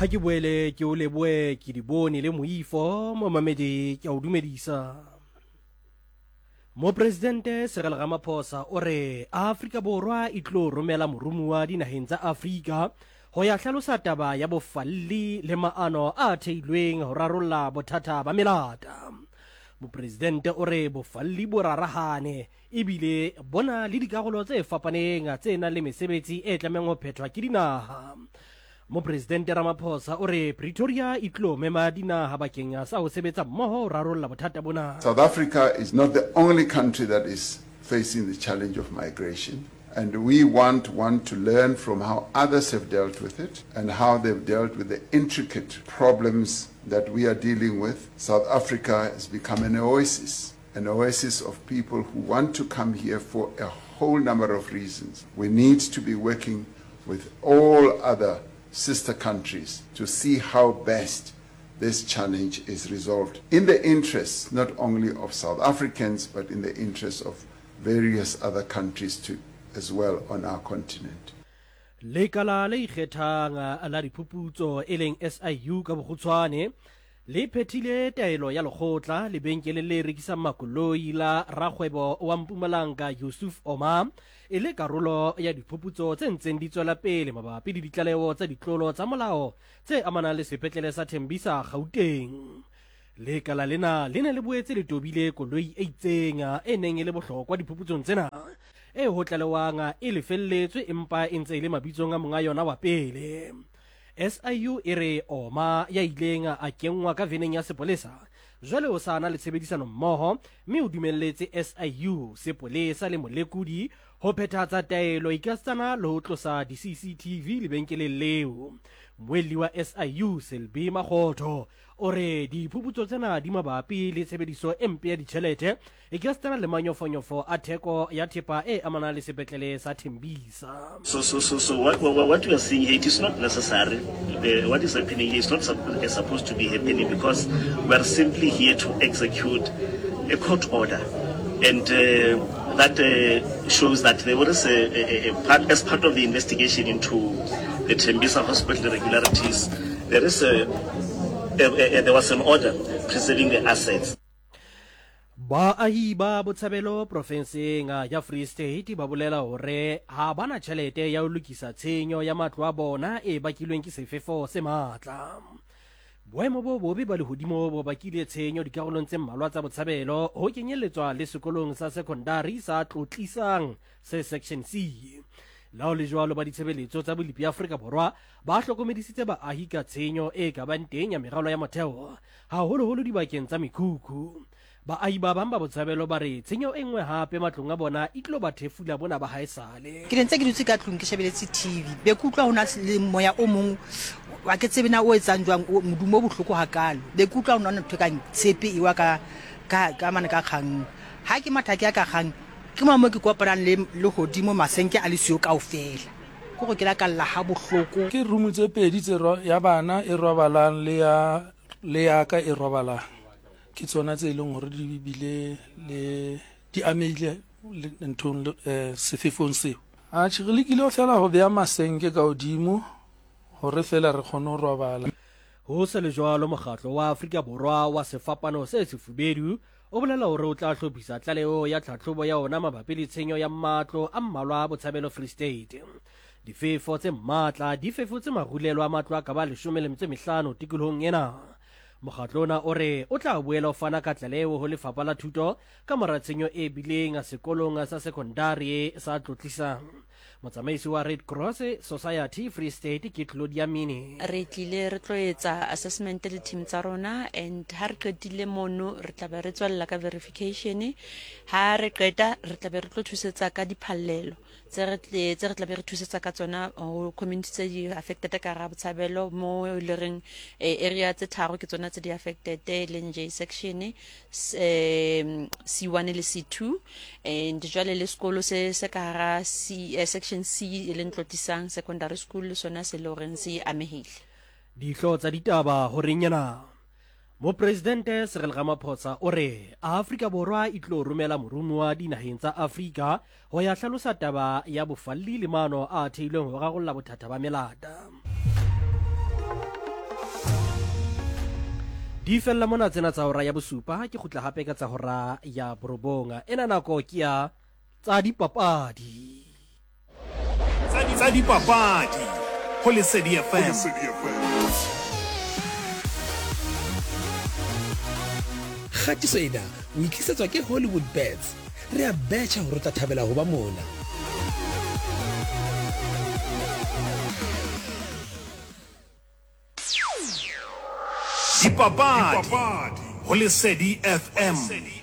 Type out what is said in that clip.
ha ke boele ke o leboe ke di bone le moifo mo mamedi ke o dumedisa. Mo presidente Cyril Ramaphosa o re Afrika Borwa e tlo romela morumuwa dinaheng tsa Afrika ho ya hlalosa taba ya bofalli le maano a theilweng ho rarolla bothata ba melata. Mo presidente o re bofalli bo rarahane ebile bona le dikarolo tse fapaneng tse nang le mesebetsi e tlamehang ho phethwa ke dinaha. Mo presidente Ramaphosa o re Pretoria e tlo mema dinaha bakeng sa ho sebetsa mmoho ho rarolla bothata bona. South Africa is not the only country that is facing the challenge of migration. And we want to learn from how others have dealt with it and how they've dealt with the intricate problems that we are dealing with. South Africa has become an oasis of people who want to come here for a whole number of reasons. We need to be working with all other sister countries to see how best this challenge is resolved in the interests not only of South Africans but in the interests of various other countries too, as well on our continent. Lekala le ikgethang la diphuputso e leng SIU ka bokgutshwane le phethile taelo ya lekgotla lebenkele le rekisang makoloi la rakgwebo wa Mpumalanga Yusuf Omar e le karolo ya diphuputso tse ntseng di tswela pele mabapi le ditlaleho tsa ditlolo tsa molao tse amanang le sepetlele sa Tembisa Gauteng. Lekala lena le ne le boetse le tobile koloi e itseng e neng e le bohlokwa diphuputsong tsena e ho tlalewang e lefelletswe empa e ntse e le mabitsong a monga yona wa pele. SIU e re Omar ya ileng a kenngwa ka veneng ya sepolesa jwale o sana le tshebedisano mmoho mme o dumelletse SIU sepolesa le molekodi ho phethatsa taelo ikastana le ho tlosa di-CCTV lebenkeleng leo. Moelli wa SIU Selby Makgotho o re diphuputso tsena di mabapi le tshebediso e mpe ya ditjhelete ikastana le manyofonyofo a theko ya thepa e amanang le sepetlele sa Tembisa. So what we are seeing here, it is not necessary. What is happening here is not supposed to be happening because we are simply here to execute a court order. And that shows that there was as part of the investigation into the Tembisa hospital irregularities, there was an order preserving the assets. Baahi ba Botshabelo profenseng ya Free State ba bolela hore ha bana tjhelete ya ho lokisa tshenyo ya matlo a bona e bakilweng ke sefefo se matla. Boemo bo bobe ba lehodimo bo bakile tshenyo dikarolong tse mmalwa tsa Botshabelo ho kenyelletswa le sekolong sa secondary sa Tlotlisang se section C. Lao le jwalo ba ditshebeletso tsa bolipi ya Afrika Borwa ba hlokomedisitse baahi ka tshenyo e ka bang teng ya meralo ya motheo haholoholo dibakeng tsa mekhukhu. Baahi ba bang ba Botshabelo ba re tshenyo e nngwe hape matlong a bona e tlo ba thefula bona ba haesale. Ke ntse ke dutse ka tlung ke shebeletse TV be kutlwa hona le moya o mong wa ke tsebena o etsang jwang modumo bohloko hakalo be kutlwa hona ntho ka tshepe e wa ka mana ka kgang ha ke matha ke ka kgang ke mamo ke koparang le hodimo masenke a le sio kaofela go go ke la ka lla ha bohloko ke room tse pedi tse ya bana e robalang le ya ka e robalang ke tsona tse ileng hore di bile le di amile le ntong sefefong seo a tshirelekile o fela ho beya masenke ka hodimo hore fela re khone ho robala. Ho se le jwalo mokgatlo wa Afrika Borwa wa sefapano se sefubedu o bolela hore o tla hlophisa tlaleo ya tlhatlhobo ya ona mabapi le tshenyo ya matlo a mmalwa Botshabelo Free State. Difefo tse matla di fefotse marulelo a matlo a ka ba 15 tikolohong ena. Mokgatlo ona o re o tla boela ho fana ka tlaleo ho lefapha la thuto ka mora tshenyo e bileng a sekolong sa secondary sa Tlotlisang. Motsamaisi wa Red Cross Society Free State ke Claudia Mini re tlile re tlo etsa assessment le team tsa rona and ha re qetile mono re tla be re tswalla ka verification ha re qeta re tla be re tlo thusetsa ka diphallelo tse re tla be re thusetsa ka tsona ho community tse di affected ka ra Botshabelo mo le reng area tse tharo ke tsona tse di affected le J section C1 le C2 and jwale le sekolo se ka ra section C le Tlotlisang secondary school le sona se Lawrence amehile. Dihlo tsa ditaba ho renyana. Mo presidente Cyril Ramaphosa o re Afrika Borwa e tlo romela morumuwa dinaheng tsa Afrika ho ya hlalosa taba ya bofalli le mano a theilweng ho rarolla bothata ba melata. di fella mona tsena tsa hora ya bosupa ke khutla hape ka tsa hora ya borobonga ena nako ke ya tsa dipapadi tsa dipapadi ho Lesedi FM. Khatiso ena o itlisetswa ke Hollywood Bets. Re a betcha hore o tla thabela ho ba mona. Dipapadi ho Lesedi FM.